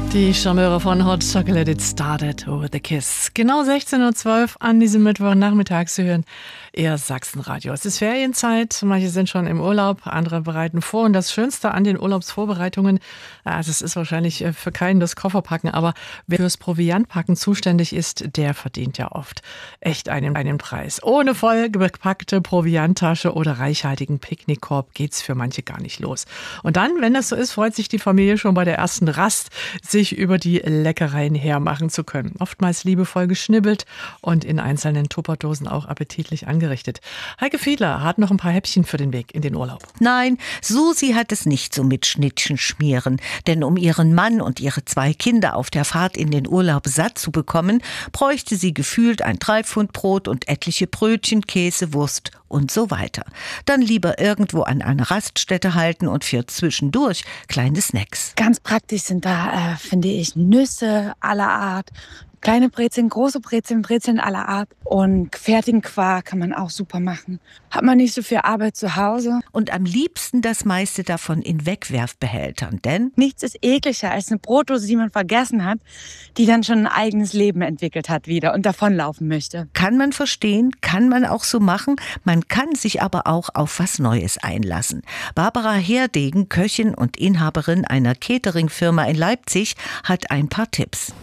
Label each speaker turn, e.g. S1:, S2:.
S1: Die Charmeure von Hot Chocolate, It Started with a Kiss. Genau 16:12 Uhr an diesem Mittwochnachmittag. Sie hören eher Sachsenradio. Es ist Ferienzeit, manche sind schon im Urlaub, andere bereiten vor. Und das Schönste an den Urlaubsvorbereitungen, das ist wahrscheinlich für keinen das Kofferpacken, aber wer fürs Proviantpacken zuständig ist, der verdient ja oft echt einen Preis. Ohne voll gepackte Provianttasche oder reichhaltigen Picknickkorb geht's für manche gar nicht los. Und dann, wenn das so ist, freut sich die Familie schon bei der ersten Rast, sich über die Leckereien hermachen zu können. Oftmals liebevoll geschnibbelt und in einzelnen Tupperdosen auch appetitlich angerichtet. Heike Fiedler hat noch ein paar Häppchen für den Weg in den Urlaub.
S2: Nein, Susi hat es nicht so mit Schnittchen schmieren. Denn um ihren Mann und ihre 2 Kinder auf der Fahrt in den Urlaub satt zu bekommen, bräuchte sie gefühlt ein 3 Pfund Brot und etliche Brötchen, Käse, Wurst und so weiter. Dann lieber irgendwo an einer Raststätte halten und für zwischendurch kleine Snacks.
S3: Ganz praktisch sind da, finde ich, Nüsse aller Art. Kleine Brezeln, große Brezeln, Brezeln aller Art. Und fertigen Quark kann man auch super machen. Hat man nicht so viel Arbeit zu Hause.
S2: Und am liebsten das meiste davon in Wegwerfbehältern, denn
S3: nichts ist ekliger als eine Brotdose, die man vergessen hat, die dann schon ein eigenes Leben entwickelt hat wieder und davonlaufen möchte.
S2: Kann man verstehen, kann man auch so machen. Man kann sich aber auch auf was Neues einlassen. Barbara Herdegen, Köchin und Inhaberin einer Cateringfirma in Leipzig, hat ein paar Tipps.